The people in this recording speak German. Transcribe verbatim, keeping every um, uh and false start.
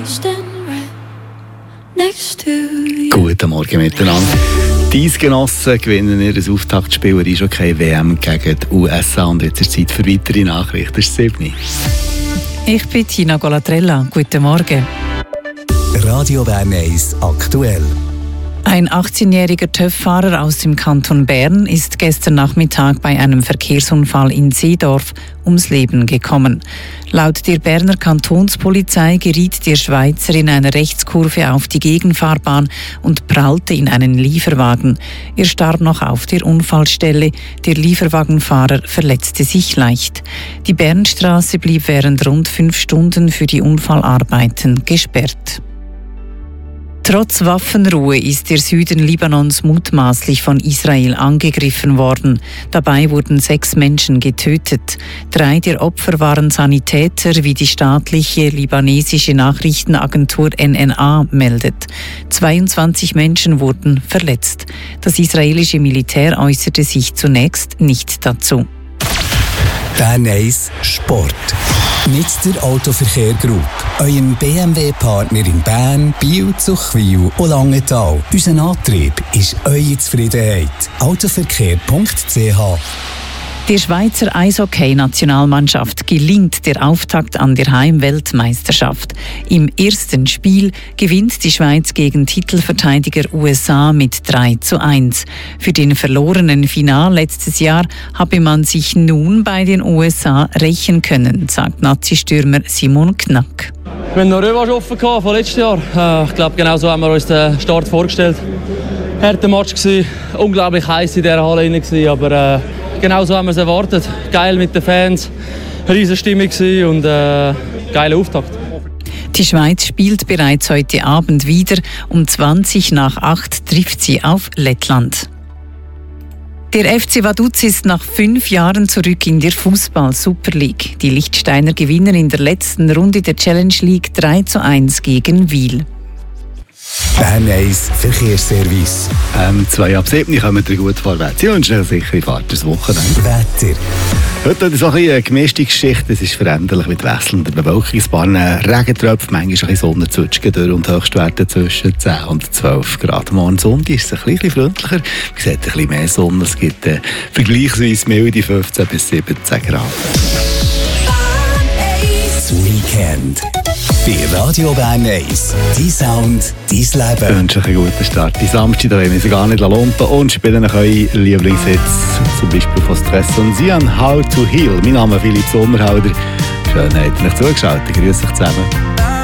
Guten Morgen miteinander. Die Eisgenossen gewinnen ihr Auftaktspiel in der Eishockey W M gegen die U S A. Und jetzt ist Zeit für weitere Nachrichten. Das ist sieben. Ich bin Tina Golatrella. Guten Morgen. Radio Bern eins aktuell. Ein achtzehnjähriger TÜV-Fahrer aus dem Kanton Bern ist gestern Nachmittag bei einem Verkehrsunfall in Seedorf ums Leben gekommen. Laut der Berner Kantonspolizei geriet der Schweizer in einer Rechtskurve auf die Gegenfahrbahn und prallte in einen Lieferwagen. Er starb noch auf der Unfallstelle. Der Lieferwagenfahrer verletzte sich leicht. Die Bernstraße blieb während rund fünf Stunden für die Unfallarbeiten gesperrt. Trotz Waffenruhe ist der Süden Libanons mutmaßlich von Israel angegriffen worden. Dabei wurden sechs Menschen getötet. Drei der Opfer waren Sanitäter, wie die staatliche libanesische Nachrichtenagentur N N A meldet. zweiundzwanzig Menschen wurden verletzt. Das israelische Militär äußerte sich zunächst nicht dazu. Bern eins Sport. Mit der Autoverkehr Group, eurem B M W-Partner in Bern, Biel, Zuchwil und Langenthal. Unser Antrieb ist eure Zufriedenheit. autoverkehr punkt c h. Der Schweizer Eishockey-Nationalmannschaft gelingt der Auftakt an der Heimweltmeisterschaft. Im ersten Spiel gewinnt die Schweiz gegen Titelverteidiger U S A mit drei zu eins. Für den verlorenen Final letztes Jahr habe man sich nun bei den U S A rächen können, sagt Nazi-Stürmer Simon Knack. Wir haben noch Revanche offen von letztes Jahr. Ich glaube, genau so haben wir uns den Start vorgestellt. Harter Match gewesen, unglaublich heiß in dieser Halle gewesen, aber äh, genau so haben wir es erwartet. Geil mit den Fans, riesige Stimmung und äh, geiler Auftakt. Die Schweiz spielt bereits heute Abend wieder. Um zwanzig nach acht trifft sie auf Lettland. Der F C Vaduz ist nach fünf Jahren zurück in der Fußball-Super League. Die Liechtensteiner gewinnen in der letzten Runde der Challenge League drei zu eins gegen Wiel. Bern eins Verkehrsservice. Ähm, zwei ab sieben kommen wir gut vorwärts. Ich wünsche eine sichere Fahrt das Wochenende. Wetter. Heute ist so ein eine gemischte Geschichte. Es ist veränderlich mit wechselnder Bewölkung. Ein paar Regentröpfe, manchmal ein bisschen Sonne zwischen durch und Höchstwerte zwischen zehn und zwölf Grad. Morgen Sonntag ist es ein bisschen freundlicher. Man sieht ein bisschen mehr Sonne. Es gibt äh, vergleichsweise milde fünfzehn bis siebzehn Grad. Das Weekend. Bei Radio Bern eins. Dein Sound, dein Leben. Ich wünsche euch einen guten Start. Die Samstag, da wollen wir sie gar nicht lumpen und spielen euch eure Lieblingshits. Zum Beispiel von Stress und Sian, How to Heal. Mein Name ist Philipp Sommerhalder. Schön, habt ihr euch zugeschaltet. Grüß euch zusammen.